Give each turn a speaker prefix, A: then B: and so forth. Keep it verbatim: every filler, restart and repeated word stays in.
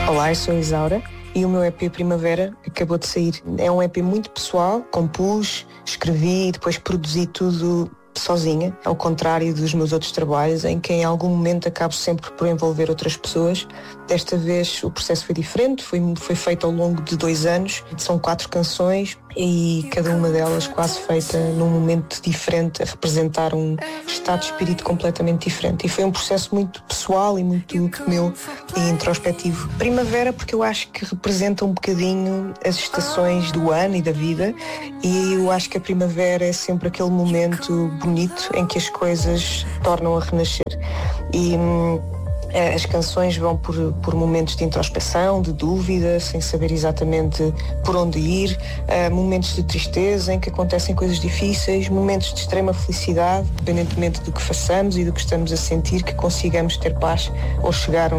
A: Olá, eu sou a Isaura e o meu E P Primavera acabou de sair. É um E P muito pessoal, compus, escrevi e depois produzi tudo sozinha, ao contrário dos meus outros trabalhos, em que em algum momento acabo sempre por envolver outras pessoas. Desta vez o processo foi diferente, foi, foi feito ao longo de dois anos. São quatro canções e cada uma delas quase feita num momento diferente, a representar um estado de espírito completamente diferente. E foi um processo muito pessoal e muito meu e introspectivo. Primavera porque eu acho que representa um bocadinho as estações do ano e da vida, e eu acho que a primavera é sempre aquele momento bonito em que as coisas tornam a renascer. E hum, as canções vão por, por momentos de introspeção, de dúvida, sem saber exatamente por onde ir, uh, momentos de tristeza em que acontecem coisas difíceis, momentos de extrema felicidade, independentemente do que façamos e do que estamos a sentir, que consigamos ter paz ou chegar a um